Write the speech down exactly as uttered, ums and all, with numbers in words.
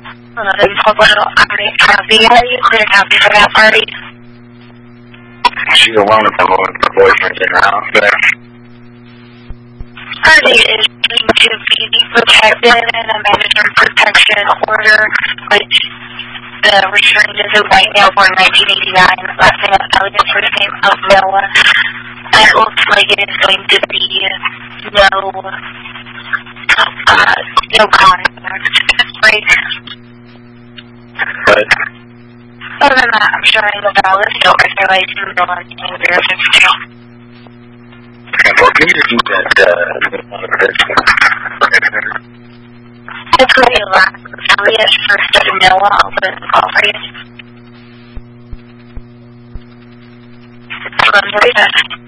eleven Pueblo. I copy. Are you clear copy for that party? She's alone at the moment. Her boyfriend's in her house there. Party is going to be protected in a mandatory protection order, which the return is a white male born nineteen eighty-nine, last name of Elliot, first name of Noah. And it looks like it is going to be no, uh, no contact, right? But other than that, I'm showing the valid still regulation bill on zero six two. Okay, well, can you just use that, uh, on the bridge? It's going to be last Elliot, first of Noah. I'll put it in the call for you. Run very fast.